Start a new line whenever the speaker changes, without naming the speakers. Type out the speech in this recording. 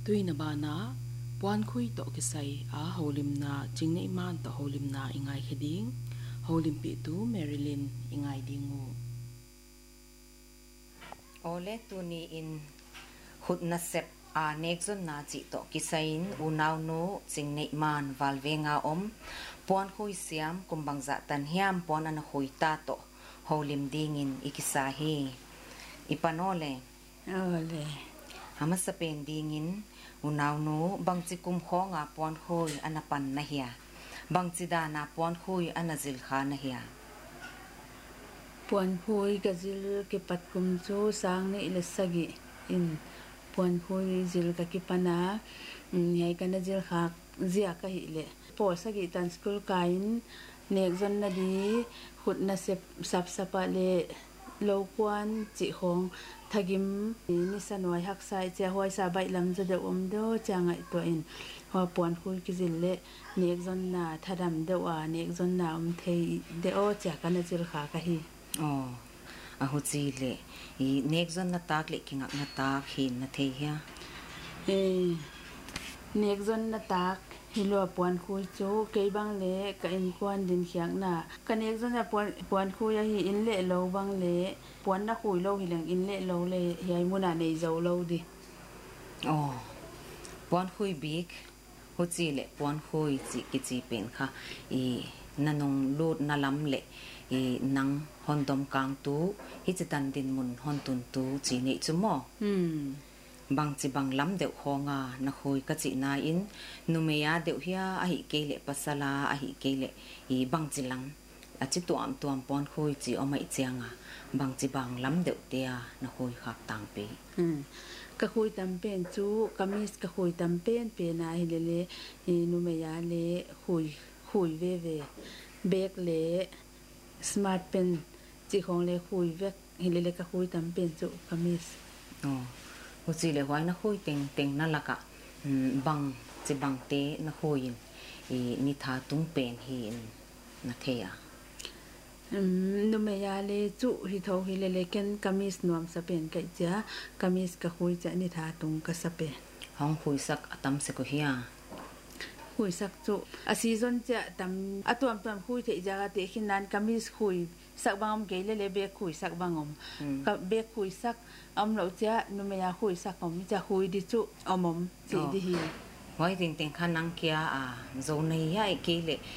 tui na ba na puan khui to kisai a holim na jingne man to holim na ingai kheding holim pi tu Marilyn ingai dingu
ole tuni in hut na sep a nekzon na chi to kisain unaw no jingne man valvenga om puan khui siam kumbangza tan hiam puan an hui ta to holim dingin ikisahi ipanole
ole
hama sa pen dingin unaw no bangchi kum khonga puan khui anapan na hiya bangchi da na puan khui anazil kha na hiya
puan khui gazil ke patkum chu sang ne ilasagi in puan khui zil ka kipana yai kana zil kha zia ka hi le por sagi tan school kain nekzon na di khut na sep sap sapa le lo kwan chi khong thagim ni sanwai hak sai che hoi sa bai lam za de do changai to in ho puan khui ki zil le nekzon na thadam de wa nekzon na thei de o cha kana zil kha ka hi
a hu chi le I nekzon na tak le kinga na tak hin na thei ya
nekzon na tak hilo puan khui chu ke bang le ka in kwan din khiang na ka nekzon na puan khui ya hi in le lo bang le puan na khui lo hilang in le lo le yai muna nei zo lo di
puan khui big hu chi le puan khui chi ki chi pen kha I nanong lut na lam le I nang hondom kang tu hi chitan din mun hon tun tu chi nei chu mo bang chi bang lam deuh khonga na khoi ka chi na in numeya deuh hia a hi ke le pasala a hi ke le I bang chi lang a chi tuam pon khoi chi o mai chianga bang chi bang lam deuh tia na khoi khak tang pe
ka khui tam pen chu kamis ka khui tam pen pe na hi le numeya le khui ve bek le smart pen chi khong le khui vek hi le ka khui tam pen chu kamis
hu chi le hwai na khoi teng na laka bang chi bang te na khoi in ni tha tung pen hi in na theya
numeya le chu hi tho hi le ken kamis nuam sa pen kai cha kamis ka khui cha ni tha tung ka sa pe
hong khui sak atam se ko hiya
khui sak chu a season cha tam atuam khui the jaga te khinan kamis khui sak bangam ke le be khui sak bangom ka be khui sak am lo cha numeya khui sak om cha khui di chu omom chi di hi
hoi ting khanang kia a zo nei ya ke le